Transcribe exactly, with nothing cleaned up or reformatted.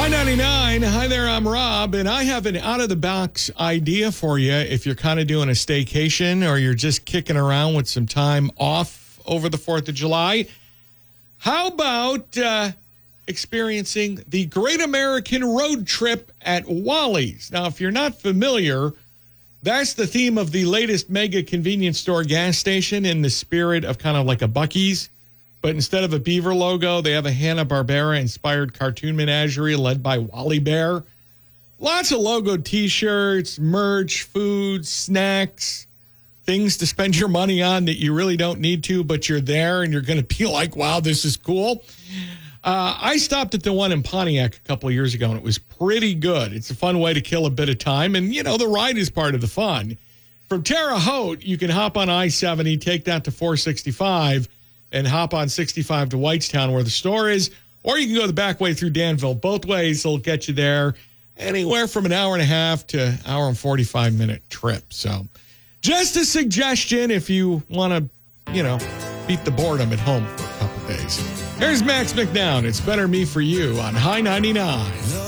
ninety-nine. Hi there, I'm Rob, and I have an out-of-the-box idea for you if you're kind of doing a staycation or you're just kicking around with some time off over the fourth of July. How about uh, experiencing the Great American Road Trip at Wally's? Now, if you're not familiar, that's the theme of the latest mega convenience store gas station in the spirit of kind of like a Buc-ee's. But instead of a beaver logo, they have a Hanna-Barbera-inspired cartoon menagerie led by Wally Bear. Lots of logoed T-shirts, merch, food, snacks, things to spend your money on that you really don't need to, but you're there and you're going to be like, wow, this is cool. Uh, I stopped at the one in Pontiac a couple of years ago, and it was pretty good. It's a fun way to kill a bit of time, and, you know, the ride is part of the fun. From Terre Haute, you can hop on I seventy, take that to four sixty-five, and hop on sixty-five to Whitestown where the store is, or you can go the back way through Danville. Both ways will get you there anywhere from an hour and a half to hour and forty-five minute trip. So just a suggestion if you want to, you know, beat the boredom at home for a couple days. Here's Max McNown. It's Better Me For You on High ninety-nine.